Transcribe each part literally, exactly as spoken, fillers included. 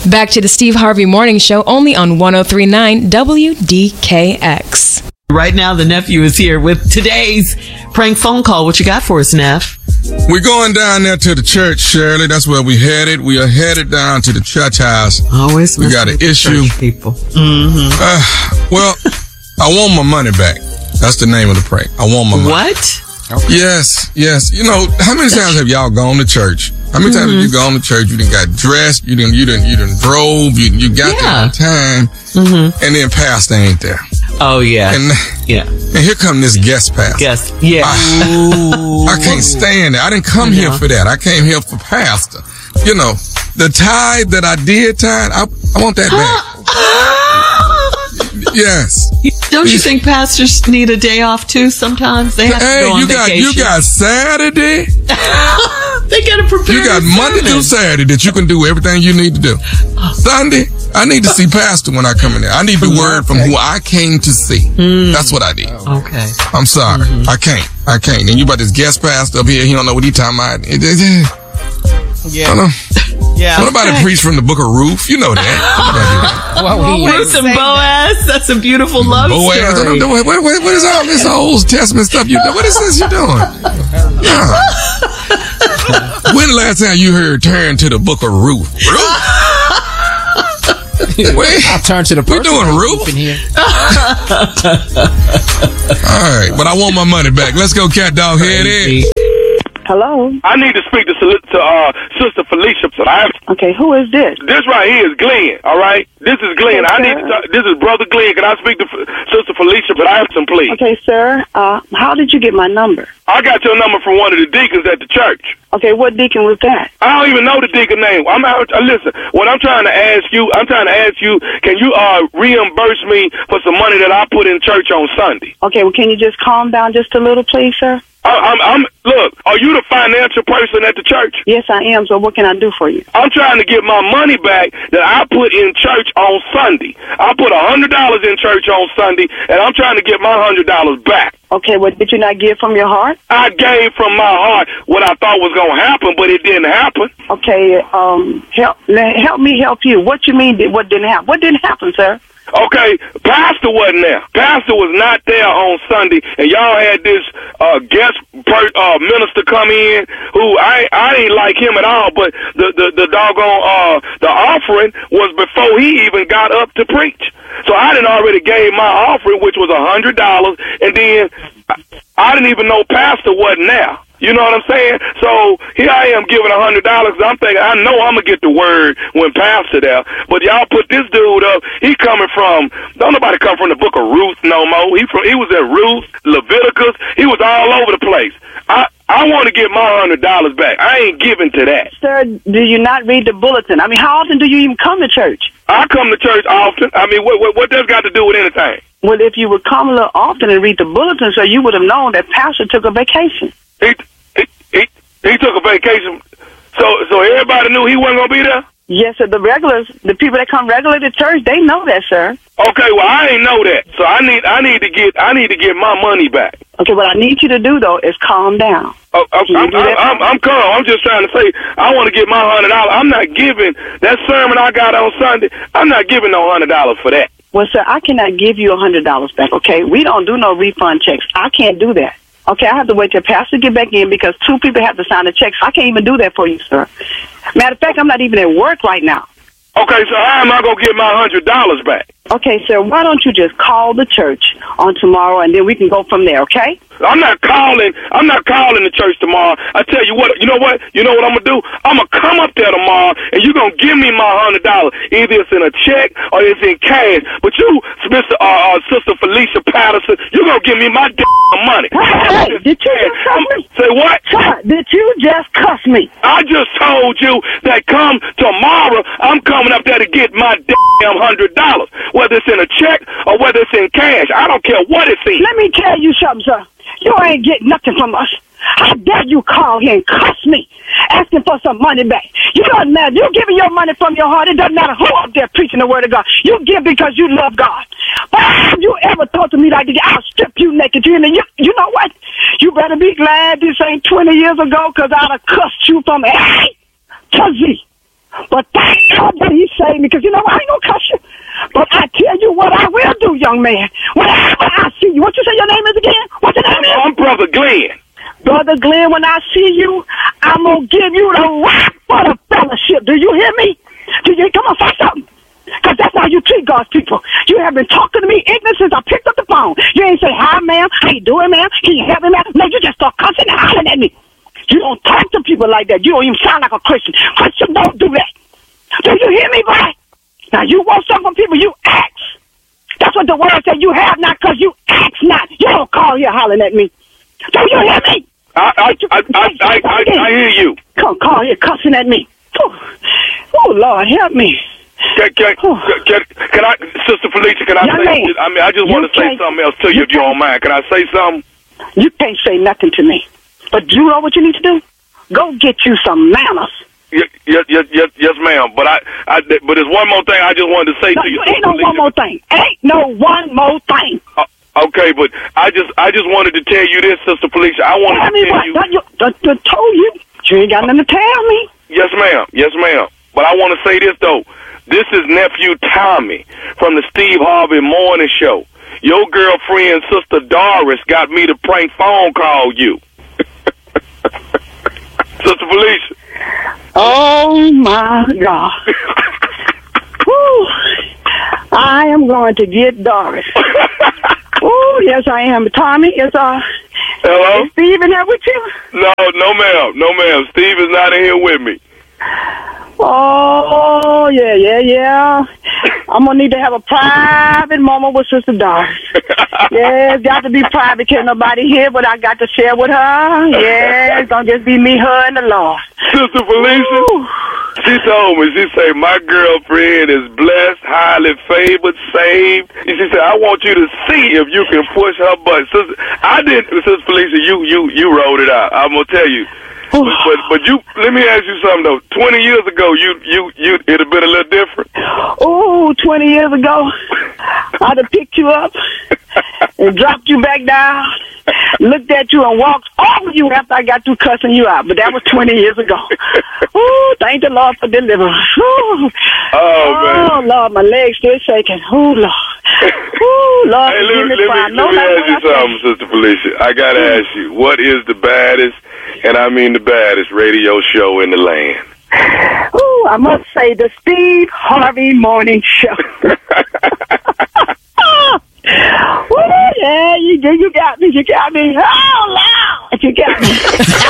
Back to the Steve Harvey Morning Show, only on one oh three point nine W D K X. Right now, the nephew is here with today's prank phone call. What you got for us, Neff? We're going down there to the church, Shirley. That's where we headed. We are headed down to the church house. Always we got an issue. People. Mm-hmm. Uh, well, I want my money back. That's the name of the prank. I want my money. What? Okay. Yes, yes. You know, how many times have y'all gone to church? How many times mm-hmm. have you gone to church? You done got dressed. You done, you done, you done drove. You, you got yeah. there on time. Mm-hmm. And then pastor ain't there. Oh, yeah. And, yeah. And here come this guest pastor. Yes. Yeah. I, I can't stand it. I didn't come here for that. I came here for pastor. You know, the tithe that I did tithe, I, I want that back. Yes. Don't you think pastors need a day off too sometimes? They have hey, to go on you got, vacation. you got Saturday. They got to prepare. You got Monday through Saturday that you can do everything you need to do. Sunday, I need to see pastor when I come in there. I need the word from who I came to see. Mm. That's what I need. Okay. I'm sorry. Mm-hmm. I can't. I can't. And you about this guest pastor up here, he don't know what he talking about. It, it, it, yeah. Yeah. What about okay. a priest from the Book of Ruth? You know that. Well, Ruth and Boaz. That. That's a beautiful love Boaz, story. What, what, what is all this Old Testament stuff you do? What is this you doing? Yeah. When the last time you heard turn to the Book of Ruth? Ruth? Wait, I'll turn to the person. We're doing Ruth in here. All right, but I want my money back. Let's go, cat dog head in. Hello? I need to speak to, to uh, Sister Felicia. Okay, who is this? This right here is Glenn, all right? This is Glenn. Okay, I need to talk, this is Brother Glenn. Can I speak to F- Sister Felicia Bryson, please? Okay, sir. Uh, how did you get my number? I got your number from one of the deacons at the church. Okay, what deacon was that? I don't even know the deacon name. I'm out. Uh, listen, what I'm trying to ask you, I'm trying to ask you, can you uh, reimburse me for some money that I put in church on Sunday? Okay, well, can you just calm down just a little, please, sir? I, I'm, I'm. Look, are you the financial person at the church? Yes, I am. So what can I do for you? I'm trying to get my money back that I put in church on Sunday. I put a hundred dollars in church on Sunday, and I'm trying to get my hundred dollars back. Okay, well, did you not give from your heart? I gave from my heart what I thought was going to happen, but it didn't happen. Okay, um, help, help me help you. What you mean? What didn't happen? What didn't happen, sir? Okay, Pastor wasn't there. Pastor was not there on Sunday, and y'all had this uh, guest per, uh, minister come in who I I ain't like him at all. But the the, the doggone uh, the offering was before he even got up to preach. So I didn't already gave my offering, which was a hundred dollars, and then I didn't even know Pastor wasn't there. You know what I'm saying? So here I am giving a hundred dollars. I'm thinking I know I'm gonna get the word when Pastor there. But y'all put this dude up. He coming from. Don't nobody come from the Book of Ruth no more. He from. He was at Ruth, Leviticus. He was all over the place. I I want to get my hundred dollars back. I ain't giving to that. Sir, do you not read the bulletin? I mean, how often do you even come to church? I come to church often. I mean, what what, what does got to do with anything? Well, if you would come a little often and read the bulletin, so you would have known that Pastor took a vacation. He, he, he, he took a vacation, so so everybody knew he wasn't going to be there? Yes, sir. The regulars, the people that come regularly to church, they know that, sir. Okay, well, I ain't know that, so I need I need to get I need to get my money back. Okay, what I need you to do, though, is calm down. Oh, I'm, I'm, I'm, I'm, I'm calm. I'm just trying to say I want to get my hundred dollars. I'm not giving that sermon I got on Sunday. I'm not giving no hundred dollars for that. Well, sir, I cannot give you a hundred dollars back. Okay, we don't do no refund checks. I can't do that. Okay, I have to wait till Pastor get back in because two people have to sign the checks. I can't even do that for you, sir. Matter of fact, I'm not even at work right now. Okay, so how am I going to get my one hundred dollars back? Okay, sir, why don't you just call the church on tomorrow and then we can go from there, okay? I'm not calling. I'm not calling the church tomorrow. I tell you what. You know what? You know what I'm gonna do? I'm gonna come up there tomorrow, and you're gonna give me my hundred dollars. Either it's in a check or it's in cash. But you, Mister Uh, uh, Sister Felicia Patterson, you're gonna give me my damn money. Hey, did you just cuss me? Say what? Sir, did you just cuss me? I just told you that come tomorrow, I'm coming up there to get my damn hundred dollars, whether it's in a check or whether it's in cash. I don't care what it's in. Let me tell you something, sir. You ain't getting nothing from us. How dare you call here and cuss me, asking for some money back? You don't matter. You giving your money from your heart. It doesn't matter who up there preaching the word of God. You give because you love God. But have you ever thought to me like, I'll strip you naked? You, you, you know what? You better be glad this ain't twenty years ago, because I'd have cussed you from A to Z. But thank God that he saved hate me because you know I ain't gonna cuss you. But I tell you what I will do, young man. Whenever I see you, what you say your name is again? What's your name is? I'm Brother Glenn. Brother Glenn, when I see you, I'm gonna give you the rock for the fellowship. Do you hear me? Do you come on, say something? Because that's how you treat God's people. You have been talking to me ignorant since I picked up the phone. You ain't say, hi, ma'am. How you doing, ma'am? Can you help me, ma'am? No, you just start cussing and hollering at me. You don't talk to people like that. You don't even sound like a Christian. Christians don't do that. Do you hear me, boy? Now, you want something from people, you ask. That's what the word said. You have not because you ask not. You don't call here hollering at me. Do you hear me? I I I I, I, I, I hear you. Come call here cussing at me. Oh, oh Lord, help me. Can, can, can, can I, Sister Felicia, can I Young say, man, I mean, I just want to say something else to you, you if you don't mind. Can I say something? You can't say nothing to me. But you know what you need to do? Go get you some manners. Yes, yes, yes, yes, yes ma'am. But I, I, but there's one more thing I just wanted to say No, to you. ain't no Felicia. one more thing. Ain't no one more thing. Uh, okay, but I just, I just wanted to tell you this, Sister Felicia. I wanted Tell to me tell what? you. Don't you, don't, don't told you. You ain't got nothing to tell me. Yes, ma'am. Yes, ma'am. But I want to say this, though. This is nephew Tommy from the Steve Harvey Morning Show. Your girlfriend, Sister Doris, got me to prank phone call you. Sister Felicia. Oh, my God. Whew. I am going to get Doris. Oh, yes, I am. Tommy, is, uh, Hello? is Steve in there with you? No, no, ma'am. No, ma'am. Steve is not in here with me. Oh, yeah, yeah, yeah. I'm going to need to have a private moment with Sister Doris. Yeah, it's got to be private. Can't nobody hear what I got to share with her. Yeah, it's going to just be me, her, and the Lord. Sister Felicia, Ooh. she told me, she said, my girlfriend is blessed, highly favored, saved. And she said, I want you to see if you can push her butt. Sister, I didn't, Sister Felicia, you, you, you wrote it out. I'm going to tell you. But, but but you let me ask you something though. Twenty years ago, you you you it'd have been a little different. Oh, twenty years ago, I'd have picked you up and dropped you back down, looked at you and walked over you after I got through cussing you out. But that was twenty years ago. Oh, thank the Lord for deliverance. Ooh. Oh man. Oh Lord, my legs still shaking. Oh Lord. Oh Lord, Hey, let, forgive me, me, let, for I me, know let me not ask what you I say. something, Sister Felicia. I gotta ask you, what is the baddest, and I mean the baddest, radio show in the land? Oh, I must say the Steve Harvey Morning Show. Oh, yeah, you you got me, you got me. Oh, Lord, you got me.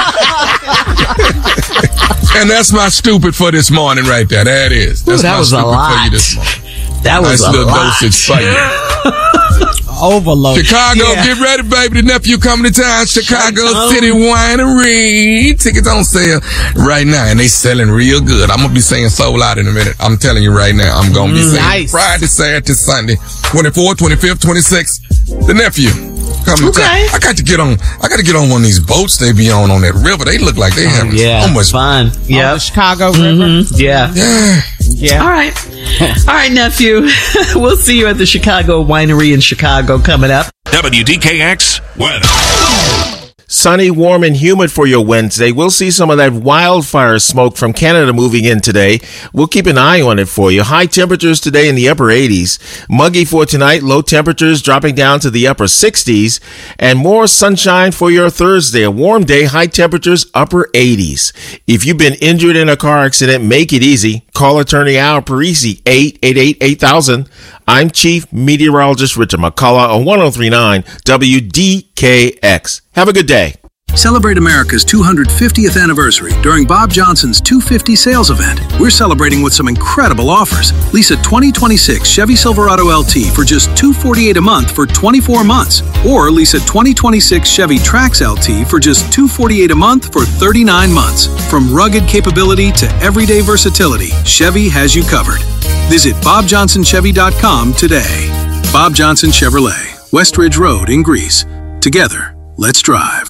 And that's my stupid for this morning right there. There it is. That's Ooh, that my was a stupid lot. for you this morning. That was Nice a little lot. dosage for you. Overload. Chicago, Yeah. get ready, baby. The nephew coming to town. Chicago Right City Winery. Tickets on sale right now, and they selling real good. I'm gonna be saying sold out in a minute. I'm telling you right now. I'm gonna be saying Nice. Friday, Saturday, Sunday, twenty-fourth, twenty-fifth, twenty-sixth. The nephew coming to Okay. town. I got to get on. I got to get on one of these boats they be on on that river. They look like they have Yeah, so much fun. On Yeah, the Chicago River. yeah. Yeah. Yeah. All right, all right, nephew. We'll see you at the Chicago Winery in Chicago coming up. W D K X weather. Sunny, warm, and humid for your Wednesday. We'll see some of that wildfire smoke from Canada moving in today. We'll keep an eye on it for you. High temperatures today in the upper eighties. Muggy for tonight. Low temperatures dropping down to the upper sixties. And more sunshine for your Thursday. A warm day. High temperatures upper eighties. If you've been injured in a car accident, make it easy. Call attorney Al Parisi, eight eight eight, eight thousand. I'm Chief Meteorologist Richard McCullough on one oh three point nine W D K X. Have a good day. Celebrate America's two hundred fiftieth anniversary during Bob Johnson's two fifty sales event. We're celebrating with some incredible offers. Lease a twenty twenty-six Chevy Silverado L T for just two hundred forty-eight dollars a month for twenty-four months. Or lease a twenty twenty-six Chevy Trax L T for just two hundred forty-eight dollars a month for thirty-nine months. From rugged capability to everyday versatility, Chevy has you covered. Visit bob johnson chevy dot com today. Bob Johnson Chevrolet, Westridge Road in Greece. Together, let's drive.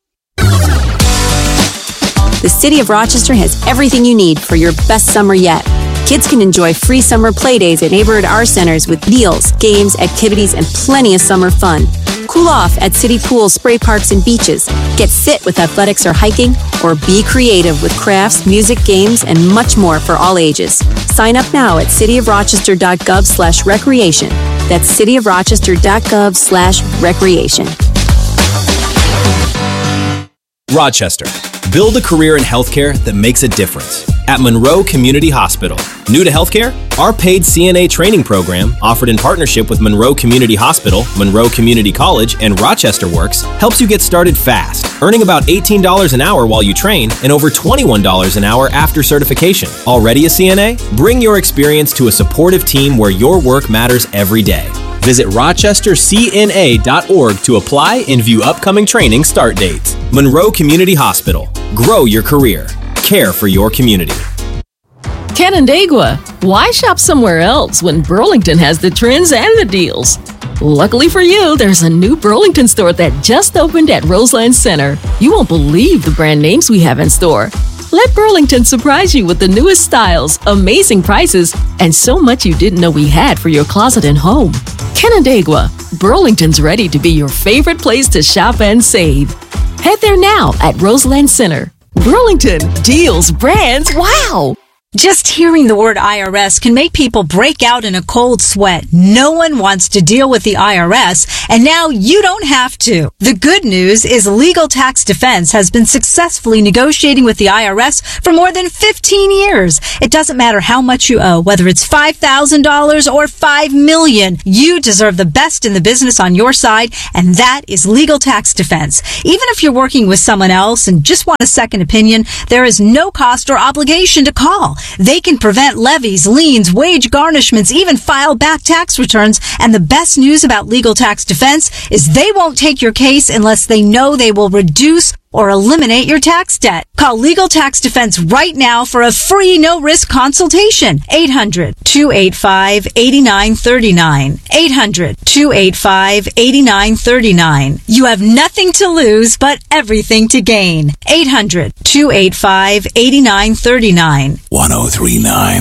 The City of Rochester has everything you need for your best summer yet. Kids can enjoy free summer play days at neighborhood art centers with meals, games, activities, and plenty of summer fun. Cool off at city pools, spray parks, and beaches. Get sit with athletics or hiking, or be creative with crafts, music, games, and much more for all ages. Sign up now at cityofrochester.gov slash recreation. That's cityofrochester.gov slash recreation. Rochester. Build a career in healthcare that makes a difference. At Monroe Community Hospital. New to healthcare? Our paid C N A training program, offered in partnership with Monroe Community Hospital, Monroe Community College, and Rochester Works, helps you get started fast, earning about eighteen dollars an hour while you train and over twenty-one dollars an hour after certification. Already a C N A? Bring your experience to a supportive team where your work matters every day. Visit rochester c n a dot org to apply and view upcoming training start dates. Monroe Community Hospital. Grow your career. Care for your community. Canandaigua. Why shop somewhere else when Burlington has the trends and the deals? Luckily for you, there's a new Burlington store that just opened at Roseland Center. You won't believe the brand names we have in store. Let Burlington surprise you with the newest styles, amazing prices, and so much you didn't know we had for your closet and home. Canandaigua. Burlington's ready to be your favorite place to shop and save. Head there now at Roseland Center. Burlington. Deals, brands, wow! Just hearing the word I R S can make people break out in a cold sweat. No one wants to deal with the I R S, and now you don't have to. The good news is Legal Tax Defense has been successfully negotiating with the I R S for more than fifteen years. It doesn't matter how much you owe, whether it's five thousand dollars or five million dollars. You deserve the best in the business on your side, and that is Legal Tax Defense. Even if you're working with someone else and just want a second opinion, there is no cost or obligation to call. They can prevent levies, liens, wage garnishments, even file back tax returns. And the best news about Legal Tax Defense is they won't take your case unless they know they will reduce or eliminate your tax debt. Call Legal Tax Defense right now for a free no-risk consultation. eight hundred, two eight five, eight nine three nine. eight hundred, two eight five, eight nine three nine. You have nothing to lose but everything to gain. eight hundred, two eight five, eight nine three nine. ten thirty-nine